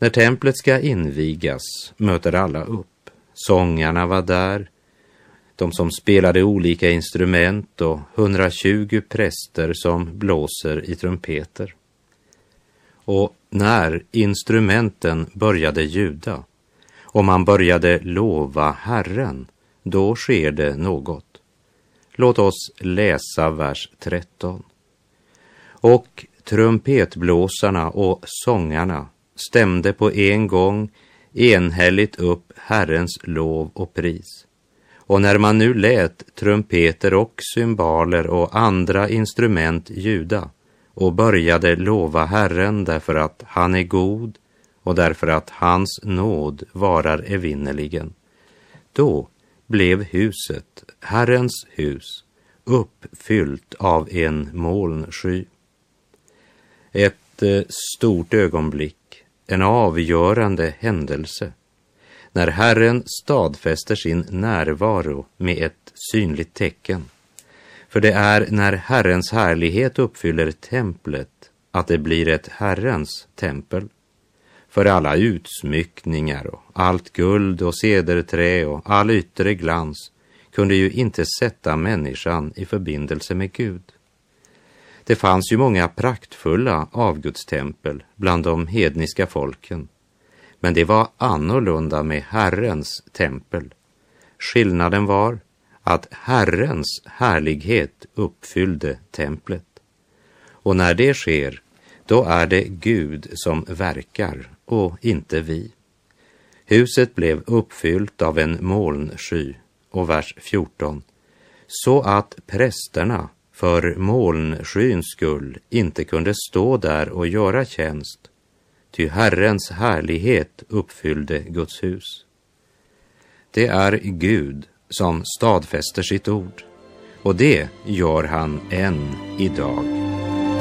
När templet ska invigas möter alla upp. Sångarna var där, de som spelade olika instrument och 120 präster som blåser i trumpeter. Och när instrumenten började ljuda och man började lova Herren, då sker det något. Låt oss läsa vers 13. Och trumpetblåsarna och sångarna stämde på en gång enhälligt upp Herrens lov och pris. Och när man nu lät trumpeter och cymbaler och andra instrument ljuda och började lova Herren därför att han är god och därför att hans nåd varar evinnerligen, då blev huset, Herrens hus, uppfyllt av en molnsky. Ett stort ögonblick, en avgörande händelse, när Herren stadfäster sin närvaro med ett synligt tecken. För det är när Herrens härlighet uppfyller templet att det blir ett Herrens tempel. För alla utsmyckningar och allt guld och cederträ och all yttre glans kunde ju inte sätta människan i förbindelse med Gud. Det fanns ju många praktfulla avgudstempel bland de hedniska folken, men det var annorlunda med Herrens tempel. Skillnaden var att Herrens härlighet uppfyllde templet. Och när det sker, då är det Gud som verkar och inte vi. Huset blev uppfyllt av en molnsky, och vers 14, så att prästerna för molnskyns skull inte kunde stå där och göra tjänst, ty Herrens härlighet uppfyllde Guds hus. Det är Gud som stadfäster sitt ord, och det gör han än idag.